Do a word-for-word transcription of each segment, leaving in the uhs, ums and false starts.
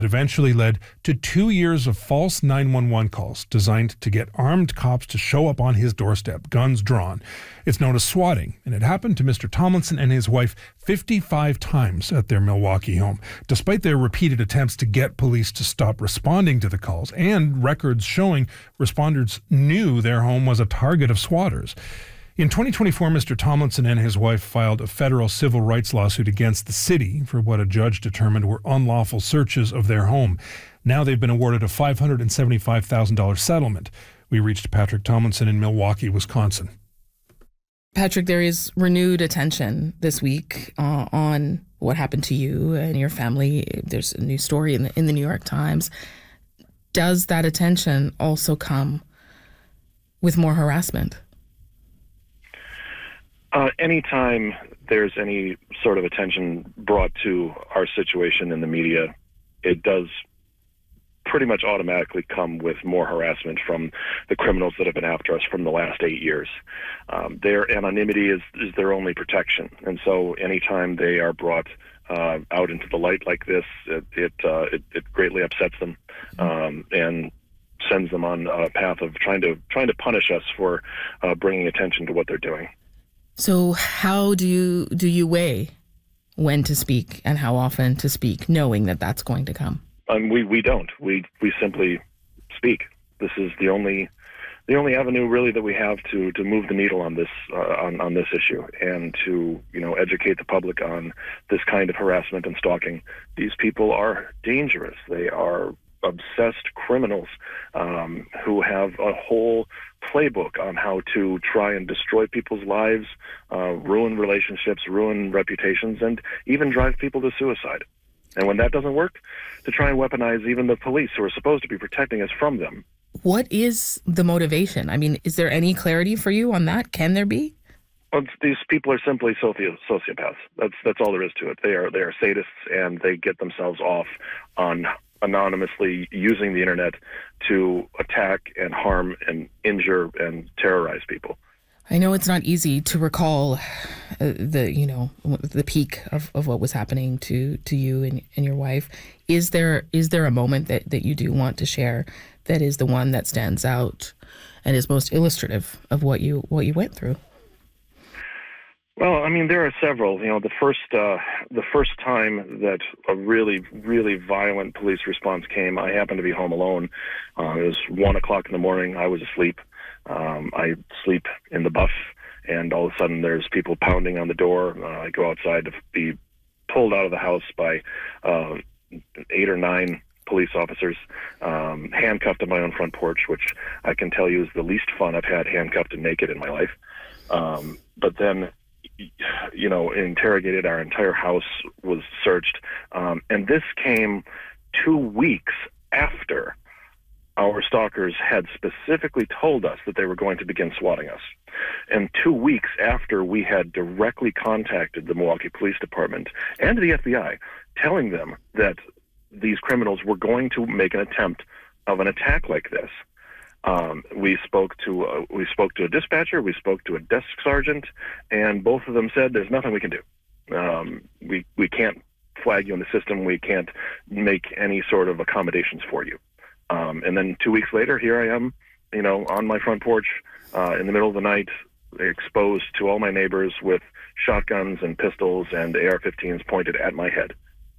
It eventually led to two years of false nine one one calls designed to get armed cops to show up on his doorstep, guns drawn. It's known as swatting, and it happened to Mister Tomlinson and his wife fifty-five times at their Milwaukee home, despite their repeated attempts to get police to stop responding to the calls and records showing responders knew their home was a target of swatters. In twenty twenty-four, Mister Tomlinson and his wife filed a federal civil rights lawsuit against the city for what a judge determined were unlawful searches of their home. Now they've been awarded a five hundred seventy-five thousand dollars settlement. We reached Patrick Tomlinson in Milwaukee, Wisconsin. Patrick, there is renewed attention this week uh, on what happened to you and your family. There's a new story in the, in the New York Times. Does that attention also come with more harassment? Uh, anytime there's any sort of attention brought to our situation in the media, it does pretty much automatically come with more harassment from the criminals that have been after us from the last eight years. Um, their anonymity is, is their only protection. And so anytime they are brought uh, out into the light like this, it it, uh, it, it greatly upsets them um, and sends them on a path of trying to trying to punish us for uh, bringing attention to what they're doing. So how do you do you weigh when to speak and how often to speak, knowing that that's going to come? Um, we we don't. We we simply speak. This is the only the only avenue really that we have to to move the needle on this uh, on on this issue and to you know educate the public on this kind of harassment and stalking. These people are dangerous. They are obsessed criminals um, who have a whole playbook on how to try and destroy people's lives, uh, ruin relationships, ruin reputations, and even drive people to suicide. And when that doesn't work, to try and weaponize even the police who are supposed to be protecting us from them. What is the motivation? I mean, is there any clarity for you on that? Can there be? Well, these people are simply soci- sociopaths. That's that's all there is to it. They are they are sadists, and they get themselves off on anonymously using the internet to attack and harm and injure and terrorize people. I know it's not easy to recall uh, the, you know, the peak of, of what was happening to, to you and, and your wife. Is there is there a moment that, that you do want to share that is the one that stands out and is most illustrative of what you what you went through? Well, I mean, there are several. You know, the first uh, the first time that a really, really violent police response came, I happened to be home alone. Uh, it was one o'clock in the morning. I was asleep. Um, I sleep in the buff, and all of a sudden there's people pounding on the door. Uh, I go outside to be pulled out of the house by uh, eight or nine police officers, um, handcuffed on my own front porch, which I can tell you is the least fun I've had handcuffed and naked in my life. Um, but then you know, interrogated. Our entire house was searched. Um, and this came two weeks after our stalkers had specifically told us that they were going to begin swatting us. And two weeks after we had directly contacted the Milwaukee Police Department and the F B I, telling them that these criminals were going to make an attempt of an attack like this. Um, we spoke to uh, we spoke to a dispatcher, we spoke to a desk sergeant, and both of them said there's nothing we can do. Um, we we can't flag you in the system. We can't make any sort of accommodations for you. Um, and then two weeks later, here I am, you know, on my front porch uh, in the middle of the night, exposed to all my neighbors with shotguns and pistols and A R fifteens pointed at my head,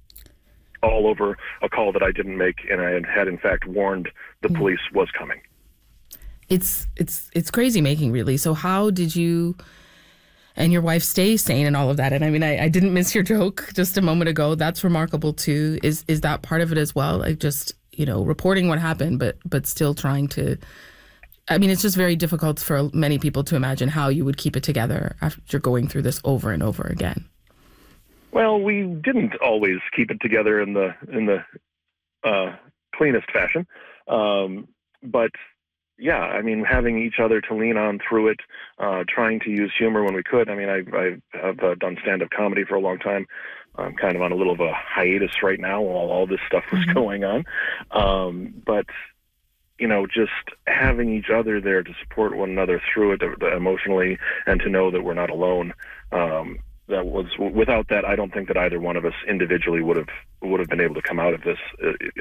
all over a call that I didn't make, and I had, had in fact warned the mm. police was coming. It's it's it's crazy making, really. So how did you and your wife stay sane and all of that? And I mean, I, I didn't miss your joke just a moment ago. That's remarkable too. Is is that part of it as well? Like just, you know, reporting what happened, but but still trying to. I mean, it's just very difficult for many people to imagine how you would keep it together after going through this over and over again. Well, we didn't always keep it together in the in the uh, cleanest fashion, um, but. Yeah, I mean, having each other to lean on through it, uh, trying to use humor when we could. I mean, I, I have uh, done stand-up comedy for a long time. I'm kind of on a little of a hiatus right now while all this stuff was mm-hmm. going on. Um, but, you know, just having each other there to support one another through it uh, emotionally and to know that we're not alone. Um, that was without that, I don't think that either one of us individually would have would have been able to come out of this uh,